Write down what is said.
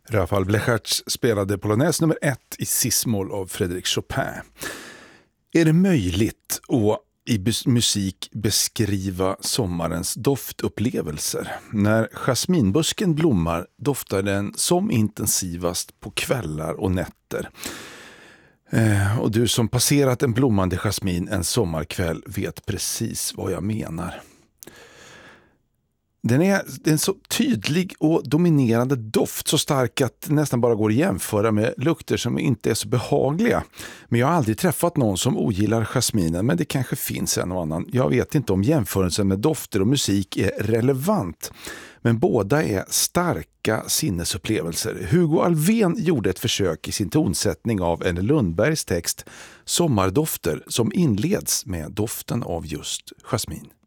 Rafael Blechertz spelade Polonaise nummer 1 i cis-moll av Frédéric Chopin. Är det möjligt att i musik beskriva sommarens doftupplevelser? När jasminbusken blommar doftar den som intensivast på kvällar och nätter. Och du som passerat en blommande jasmin en sommarkväll vet precis vad jag menar. Den är en så tydlig och dominerande doft, så stark att det nästan bara går att jämföra med lukter som inte är så behagliga. Men jag har aldrig träffat någon som ogillar jasminen, men det kanske finns en och annan. Jag vet inte om jämförelsen med dofter och musik är relevant. Men båda är starka sinnesupplevelser. Hugo Alfvén gjorde ett försök i sin tonsättning av Ellen Lundbergs text Sommardofter som inleds med doften av just jasmin.